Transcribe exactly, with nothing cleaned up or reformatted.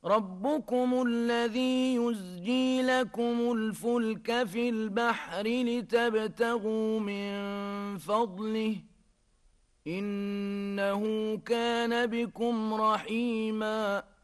ربكم الذي يزجي لكم الفلك في البحر لتبتغوا من فضله إنه كان بكم رحيما